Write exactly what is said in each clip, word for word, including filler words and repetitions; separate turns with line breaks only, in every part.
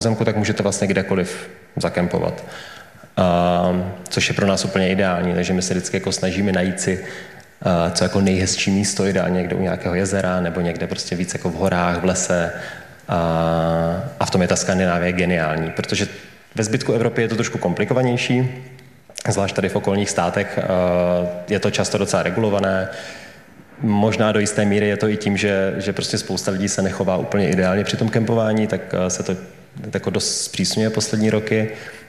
pozemku, tak můžete vlastně kdekoliv zakempovat. Uh, což je pro nás úplně ideální, takže my se vždycky jako snažíme najít si uh, co jako nejhezčí místo, ideálně někde u nějakého jezera nebo někde prostě víc jako v horách, v lese. Uh, a v tom je ta Skandinávie geniální, protože ve zbytku Evropy je to trošku komplikovanější, zvlášť tady v okolních státech uh, je to často docela regulované. Možná do jisté míry je to i tím, že, že prostě spousta lidí se nechová úplně ideálně při tom kempování, tak uh, se to jako dost zpřísňuje poslední roky.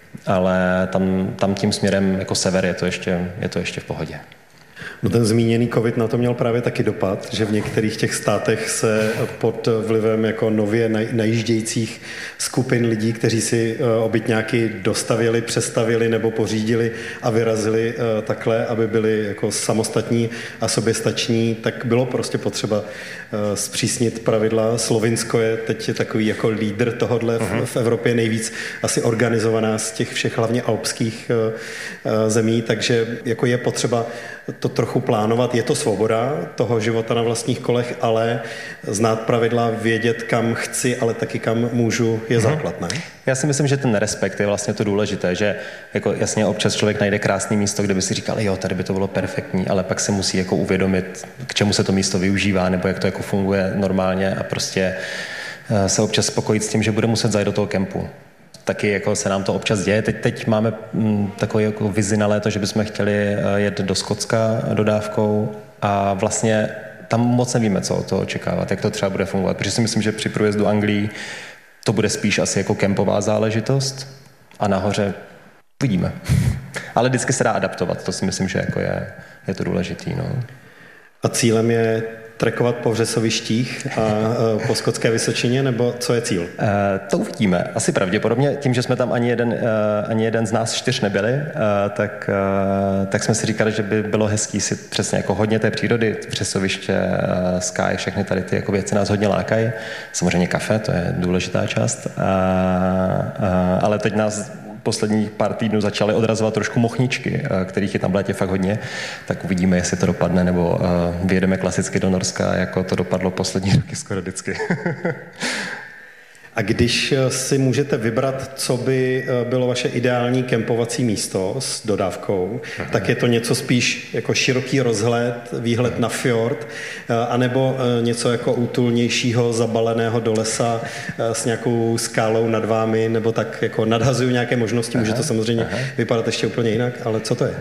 Ale tam, tam tím směrem jako sever je to ještě, je to ještě v pohodě.
No ten zmíněný covid na to měl právě taky dopad, že v některých těch státech se pod vlivem jako nově najíždějících skupin lidí, kteří si obytňáky dostavili, přestavili nebo pořídili a vyrazili takhle, aby byli jako samostatní a soběstační, tak bylo prostě potřeba zpřísnit pravidla. Slovinsko je teď takový jako lídr tohodle v, v Evropě, nejvíc asi organizovaná z těch všech hlavně alpských zemí, takže jako je potřeba to trochu plánovat. Je to svoboda toho života na vlastních kolech, ale znát pravidla, vědět, kam chci, ale taky kam můžu, je mm-hmm. základ, ne?
Já si myslím, že ten respekt je vlastně to důležité, že jako jasně občas člověk najde krásné místo, kde by si říkal, jo, tady by to bylo perfektní, ale pak se musí jako uvědomit, k čemu se to místo využívá, nebo jak to jako funguje normálně a prostě se občas spokojit s tím, že bude muset zajít do toho kempu. Taky jako se nám to občas děje. Teď, teď máme m, takový jako vizi na léto, že bychom chtěli jet do Skotska dodávkou a vlastně tam moc nevíme, co od toho očekávat, jak to třeba bude fungovat, protože si myslím, že při průjezdu Anglii to bude spíš asi jako kempová záležitost a nahoře vidíme. Ale vždycky se dá adaptovat, to si myslím, že jako je, je to důležitý. No.
A cílem je trekovat po vřesovištích a po Skotské Vysočině, nebo co je cíl?
E, to uvidíme. Asi pravděpodobně. Tím, že jsme tam ani jeden, ani jeden z nás čtyř nebyli, tak, tak jsme si říkali, že by bylo hezký si přesně jako hodně té přírody, vřesoviště, Sky, všechny tady ty jako věci nás hodně lákají. Samozřejmě kafe, to je důležitá část. A, a, ale teď nás posledních pár týdnů začaly odrazovat trošku mochničky, kterých je tam v létě fakt hodně, tak uvidíme, jestli to dopadne, nebo vyjedeme klasicky do Norska, jako to dopadlo poslední roky skoro vždycky.
A když si můžete vybrat, co by bylo vaše ideální kempovací místo s dodávkou, Aha. tak je to něco spíš jako široký rozhled, výhled na fjord, anebo něco jako útulnějšího, zabaleného do lesa s nějakou skálou nad vámi, nebo tak jako nadhazuju nějaké možnosti, Aha. může to samozřejmě Aha. vypadat ještě úplně jinak, ale co to je?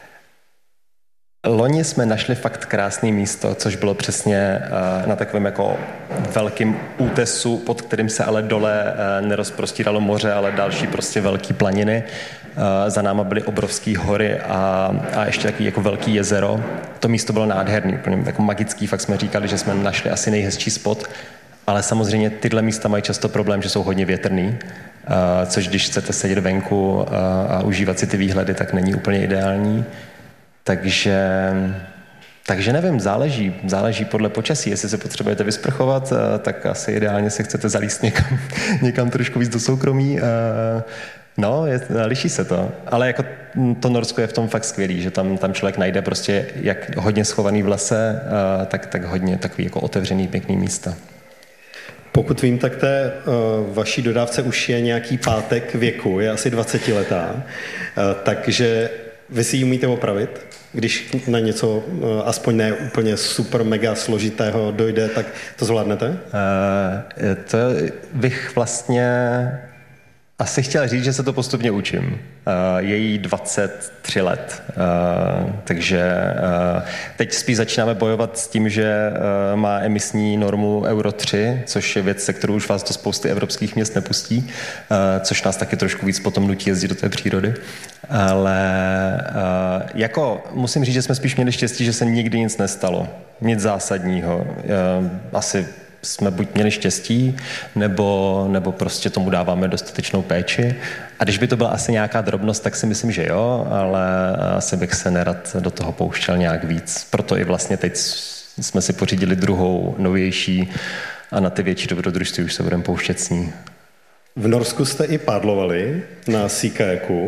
Loni jsme našli fakt krásné místo, což bylo přesně uh, na takovém jako velkým útesu, pod kterým se ale dole uh, nerozprostíralo moře, ale další prostě velký planiny. Uh, za náma byly obrovské hory a, a ještě takový jako velký jezero. To místo bylo nádherný, úplně jako magický, fakt jsme říkali, že jsme našli asi nejhezčí spot, ale samozřejmě tyhle místa mají často problém, že jsou hodně větrný, uh, což když chcete sedět venku uh, a užívat si ty výhledy, tak není úplně ideální. Takže, takže nevím, záleží, záleží podle počasí. Jestli se potřebujete vysprchovat, tak asi ideálně se chcete zalíst někam, někam trošku víc do soukromí. No, je, liší se to. Ale jako to Norsko je v tom fakt skvělý, že tam, tam člověk najde prostě jak hodně schovaný v lese, tak, tak hodně takový jako otevřený, pěkný místa.
Pokud vím, tak té uh, vaší dodávce už je nějaký pátek věku, je asi dvacetiletá, uh, takže vy si ji umíte opravit? Když na něco aspoň ne úplně super mega složitého dojde, tak to zvládnete? Uh,
to bych vlastně asi chtěl říct, že se to postupně učím. Uh, je jí dvacet tři let, uh, takže uh, teď spíš začínáme bojovat s tím, že uh, má emisní normu Euro tři, což je věc, se kterou už vás to spousty evropských měst nepustí, uh, což nás taky trošku víc potom nutí jezdit do té přírody. Ale uh, jako musím říct, že jsme spíš měli štěstí, že se nikdy nic nestalo. Nic zásadního. Uh, asi jsme buď měli štěstí, nebo, nebo prostě tomu dáváme dostatečnou péči. A když by to byla asi nějaká drobnost, tak si myslím, že jo, ale asi bych se nerad do toho pouštěl nějak víc. Proto i vlastně teď jsme si pořídili druhou, novější a na ty větší dobrodružství už se budeme pouštět s ní.
V Norsku jste i pádlovali na sea kajaku.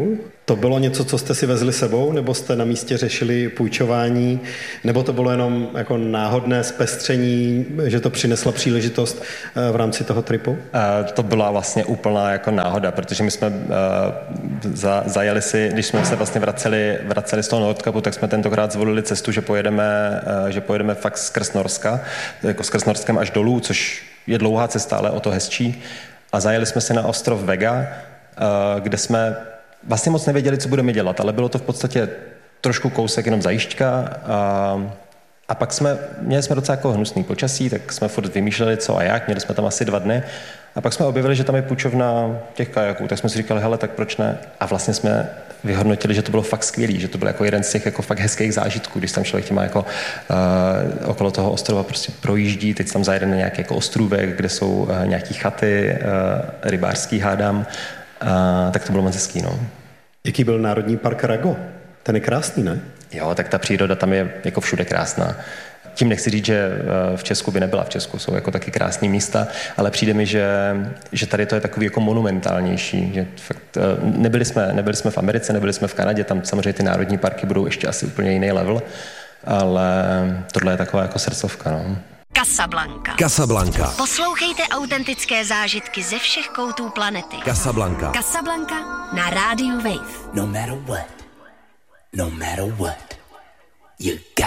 To bylo něco, co jste si vezli sebou, nebo jste na místě řešili půjčování, nebo to bylo jenom jako náhodné zpestření, že to přinesla příležitost v rámci toho tripu?
To byla vlastně úplná jako náhoda, protože my jsme uh, za, zajeli si, když jsme se vlastně vraceli, vraceli z toho Nordkapu, tak jsme tentokrát zvolili cestu, že pojedeme, uh, že pojedeme fakt skrz Norska, jako skrz Norskem až dolů, což je dlouhá cesta, ale o to hezčí. A zajeli jsme se na ostrov Vega, uh, kde jsme vlastně moc nevěděli, co budeme dělat, ale bylo to v podstatě trošku kousek jenom zajížďka a, a pak jsme, měli jsme docela jako hnusný počasí, tak jsme furt vymýšleli co a jak, měli jsme tam asi dva dny a pak jsme objevili, že tam je půjčovna těch kajaků, tak jsme si říkali, hele, tak proč ne? A vlastně jsme vyhodnotili, že to bylo fakt skvělý, že to byl jako jeden z těch jako fakt hezkých zážitků, když tam člověk má jako uh, okolo toho ostrova prostě projíždí, teď tam zajede na nějaký jako ostrůvek, kde jsou uh, nějaký chaty, uh, rybářský hádám, uh, tak to bylo moc hezký, no.
Jaký byl Národní park Rago? Ten je krásný, ne?
Jo, tak ta příroda tam je jako všude krásná. Tím nechci říct, že v Česku by nebyla. V Česku jsou jako taky krásné místa, ale přijde mi, že, že tady to je takový jako monumentálnější. Že fakt, nebyli, jsme, nebyli jsme v Americe, nebyli jsme v Kanadě, tam samozřejmě ty národní parky budou ještě asi úplně jiný level, ale tohle je taková jako srdcovka, no.
Casablanca.
Casablanca.
Poslouchejte autentické zážitky ze všech koutů planety.
Casablanca.
Casablanca na rádiu Wave.
No matter what, no matter what, you got